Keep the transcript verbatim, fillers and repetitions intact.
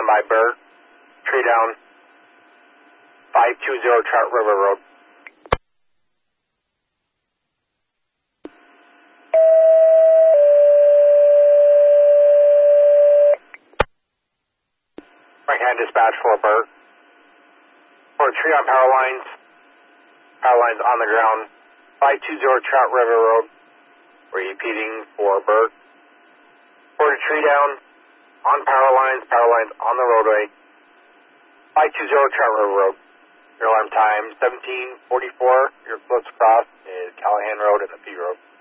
standby, Bert. Tree down. five two zero Trout River Road. Frank dispatch for Bert. For a tree on power lines. Power lines on the ground. five two zero Trout River Road. Repeating for Bert. For a tree down on power lines. Power lines on the roadway. five two zero Trout River Road. Your alarm time seventeen forty-four. Your close cross is Callahan Road and the P Road.